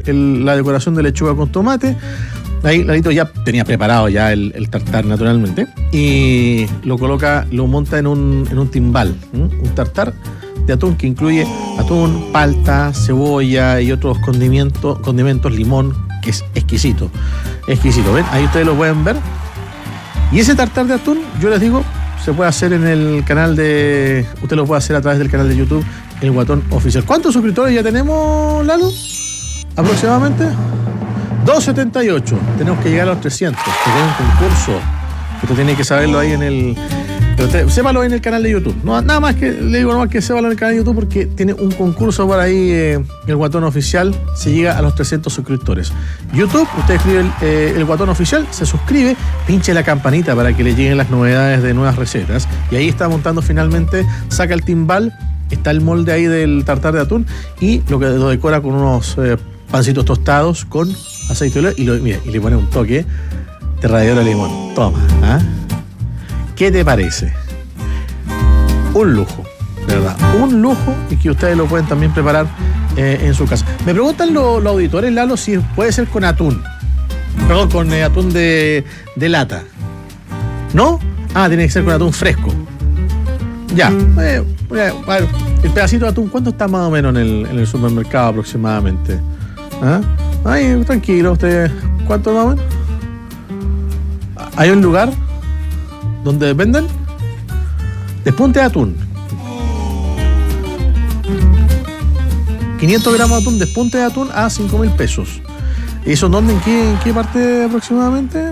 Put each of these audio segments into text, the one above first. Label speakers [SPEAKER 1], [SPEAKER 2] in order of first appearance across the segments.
[SPEAKER 1] la decoración de lechuga con tomate. Ahí Lalito ya tenía preparado ya el tartar naturalmente y lo monta en un timbal, un tartar de atún que incluye atún, palta, cebolla y otros condimentos, limón, que es exquisito, ¿ven? Ahí ustedes lo pueden ver. Y ese tartar de atún, yo les digo, se puede hacer en el canal usted lo puede hacer a través del canal de YouTube, El Guatón Oficial. ¿Cuántos suscriptores ya tenemos, Lalo? Aproximadamente 278. Tenemos que llegar a los 300. Tenemos un concurso. Usted tiene que saberlo ahí sépalo en el canal de YouTube. No, nada más que le digo, que sépalo en el canal de YouTube porque tiene un concurso por ahí, El Guatón Oficial. Se llega a los 300 suscriptores. YouTube, usted escribe el Guatón Oficial, se suscribe, pinche la campanita para que le lleguen las novedades de nuevas recetas. Y ahí está montando finalmente, saca el timbal, está el molde ahí del tartar de atún y lo decora con unos pancitos tostados con aceite de oliva y le pone un toque de ralladura de limón. Toma, ¿ah? ¿Qué te parece? Un lujo, de verdad. Un lujo y que ustedes lo pueden también preparar en su casa. Me preguntan los auditores, Lalo, si puede ser con atún. Perdón, con atún de lata. ¿No? Tiene que ser con atún fresco. Ya. El pedacito de atún, ¿cuánto está más o menos en el supermercado aproximadamente? Ay, tranquilo, usted. ¿Cuánto más o menos? ¿Hay un lugar donde venden despunte de atún? 500 gramos de atún, despunte de atún a 5.000 pesos. ¿Eso dónde? ¿En qué parte aproximadamente?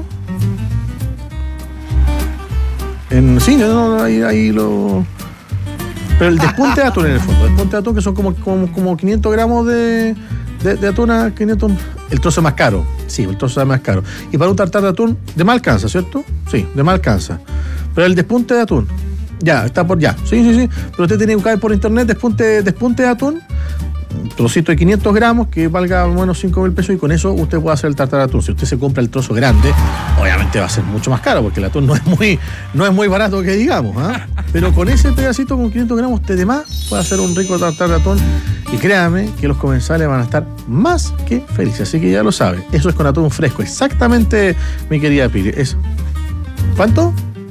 [SPEAKER 1] Ahí lo... Pero el despunte de atún en el fondo. Despunte de atún que son como 500 gramos de atún a 500... El trozo más caro. Sí, el trozo es más caro. Y para un tartar de atún, de más alcanza, ¿cierto? Sí, de más alcanza. Pero el despunte de atún, ya, está por ya. Sí. Pero usted tiene que buscar por internet despunte de atún, un trocito de 500 gramos que valga menos 5.000 pesos y con eso usted puede hacer el tartar de atún. Si usted se compra el trozo grande, obviamente va a ser mucho más caro porque el atún no es muy barato que digamos, Pero con ese pedacito con 500 gramos usted de más puede hacer un rico tartar de atún y créame que los comensales van a estar más que felices, así que ya lo sabe. Eso es con atún fresco, exactamente, mi querida Pili. Eso. ¿Cuánto?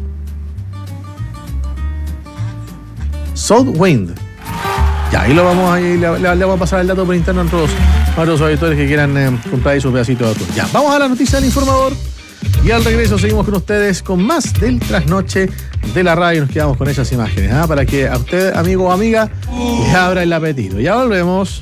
[SPEAKER 1] Southwind. Ya, ahí lo vamos le vamos a pasar el dato por interno a los auditores que quieran comprar ahí su pedacito de atún. Ya, vamos a la noticia del informador y al regreso seguimos con ustedes con más del trasnoche de la radio. Nos quedamos con esas imágenes, para que a usted, amigo o amiga, le abra el apetito. Ya volvemos.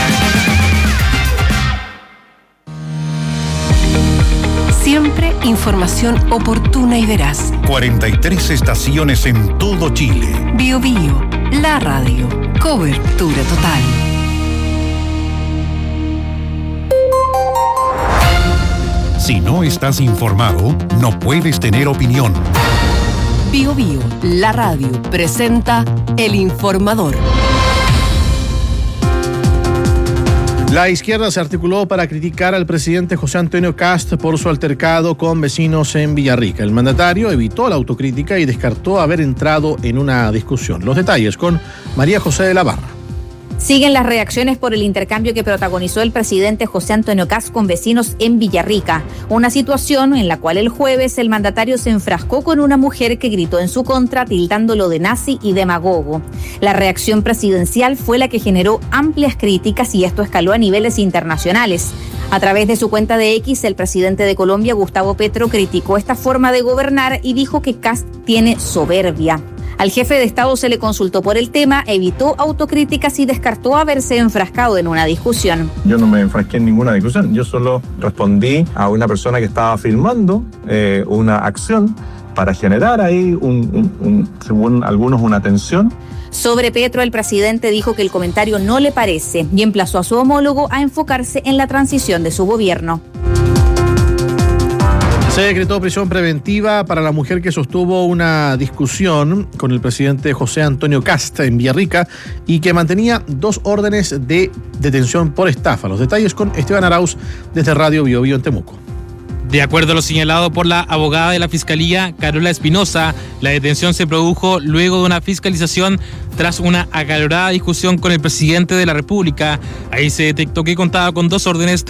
[SPEAKER 2] Siempre información oportuna y veraz.
[SPEAKER 3] 43 estaciones en todo Chile.
[SPEAKER 2] Biobío, la radio. Cobertura total.
[SPEAKER 3] Si no estás informado, no puedes tener opinión.
[SPEAKER 2] Biobío, la radio, presenta El Informador.
[SPEAKER 1] La izquierda se articuló para criticar al presidente José Antonio Kast por su altercado con vecinos en Villarrica. El mandatario evitó la autocrítica y descartó haber entrado en una discusión. Los detalles con María José de la Barra.
[SPEAKER 4] Siguen las reacciones por el intercambio que protagonizó el presidente José Antonio Kast con vecinos en Villarrica. Una situación en la cual el jueves el mandatario se enfrascó con una mujer que gritó en su contra, tildándolo de nazi y demagogo. La reacción presidencial fue la que generó amplias críticas y esto escaló a niveles internacionales. A través de su cuenta de X, el presidente de Colombia, Gustavo Petro, criticó esta forma de gobernar y dijo que Kast tiene soberbia. Al jefe de Estado se le consultó por el tema, evitó autocríticas y descartó haberse enfrascado en una discusión.
[SPEAKER 5] Yo no me enfrasqué en ninguna discusión, yo solo respondí a una persona que estaba filmando una acción para generar ahí, según algunos, una tensión.
[SPEAKER 4] Sobre Petro, el presidente dijo que el comentario no le parece y emplazó a su homólogo a enfocarse en la transición de su gobierno.
[SPEAKER 1] Se decretó prisión preventiva para la mujer que sostuvo una discusión con el presidente José Antonio Kast en Villarrica y que mantenía 2 órdenes de detención por estafa. Los detalles con Esteban Arauz desde Radio Biobío en Temuco.
[SPEAKER 6] De acuerdo a lo señalado por la abogada de la Fiscalía, Carola Espinosa, la detención se produjo luego de una fiscalización tras una acalorada discusión con el presidente de la República. Ahí se detectó que contaba con 2 órdenes